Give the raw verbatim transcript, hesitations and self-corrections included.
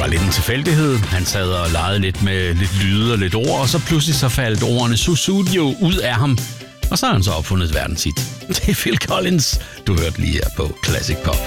lidt en tilfældighed. Han sad og legede lidt med lidt lyde og lidt ord, og så pludselig så faldt ordene Sussudio ud af ham. Og så har han så opfundet verdenshit. Det er Phil Collins, du hørte lige her på Classic Pop.